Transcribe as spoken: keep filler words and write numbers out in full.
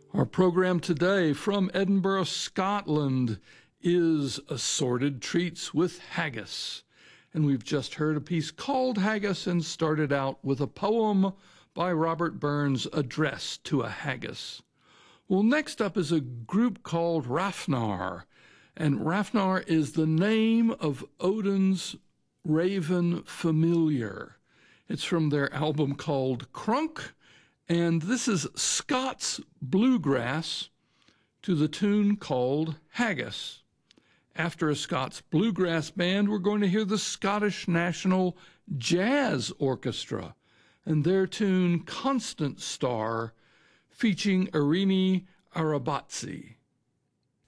Our program today from Edinburgh, Scotland, is Assorted Treats with Haggis. And we've just heard a piece called Haggis and started out with a poem by Robert Burns, Address to a Haggis. Well, next up is a group called Rafnar. And Rafnar is the name of Odin's raven familiar. It's from their album called Crunk. And this is Scots bluegrass to the tune called Haggis. After a Scots bluegrass band, we're going to hear the Scottish National Jazz Orchestra and their tune Constant Star, featuring Irini Arabatsi.